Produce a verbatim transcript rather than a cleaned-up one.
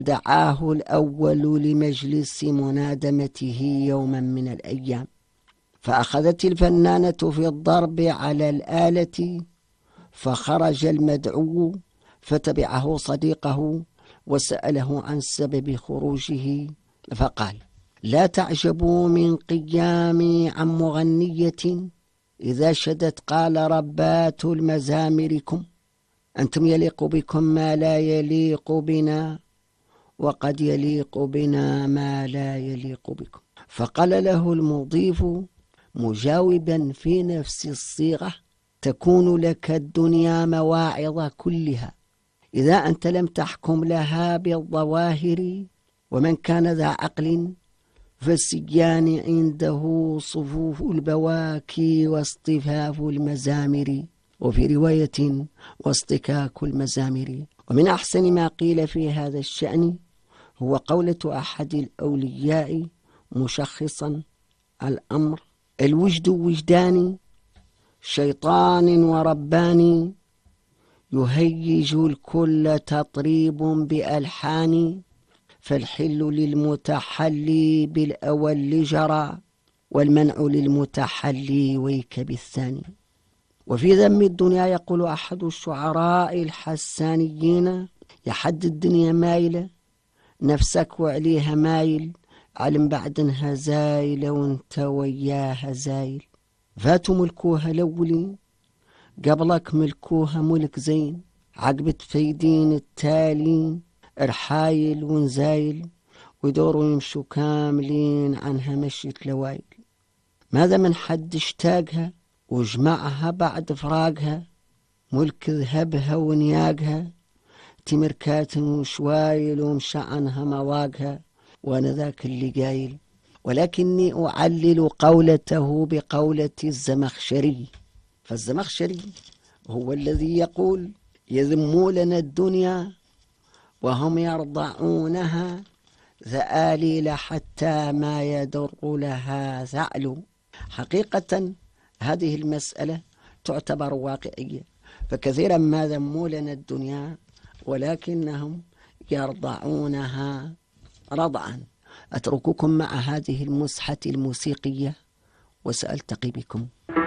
دعاه الأول لمجلس منادمته يوما من الأيام، فأخذت الفنانة في الضرب على الآلة، فخرج المدعو فتبعه صديقه وسأله عن سبب خروجه، فقال: لا تعجبوا من قيامي عن مغنية إذا شدت قال ربات المزامركم، أنتم يليق بكم ما لا يليق بنا، وقد يليق بنا ما لا يليق بكم. فقال له المضيف مجاوبا في نفس الصيغة: تكون لك الدنيا مواعظ كلها إذا أنت لم تحكم لها بالظواهر، ومن كان ذا عقل فالسجان عنده صفوف البواكي واصطفاف المزامر، وفي رواية واصطكاك المزامر. ومن أحسن ما قيل في هذا الشأن هو قولة أحد الأولياء مشخصا الأمر: الوجد وجدان شيطان ورباني، يهيج الكل تطريب بألحان، فالحل للمتحلي بالأول جرى، والمنع للمتحلي ويك بالثاني. وفي ذم الدنيا يقول أحد الشعراء الحسانيين: يا حد الدنيا مايلة نفسك وعليها مايل، علم بعدنها زايلة وانت وياها زايل، فاتوا ملكوها لولي قبلك ملكوها ملك زين، عقبت فيدين التالين ارحايل ونزايل، ويدوروا يمشوا كاملين عنها مشيت لوايل. ماذا من حد اشتاقها وجمعها بعد فراقها، ملك ذهبها ونياقها، تمركات وشوايل ومشى عنها مواقها، وانا ذاك اللي قايل. ولكني أعلل قولته بقولة الزمخشري، فالزمخشري هو الذي يقول: يذموا لنا الدنيا وهم يرضعونها ذآليل حتى ما يدر لها ثعل. حقيقة هذه المسألة تعتبر واقعية، فكثيرا ما ذموا لنا الدنيا ولكنهم يرضعونها رضعا. أترككم مع هذه المسحة الموسيقية وسألتقي بكم.